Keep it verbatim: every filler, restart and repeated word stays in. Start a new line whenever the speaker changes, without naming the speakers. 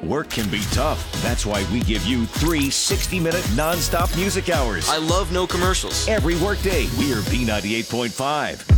Work can be tough. That's why we give you three sixty-minute non-stop music hours.
I love no commercials.
Every workday, we're B ninety-eight point five.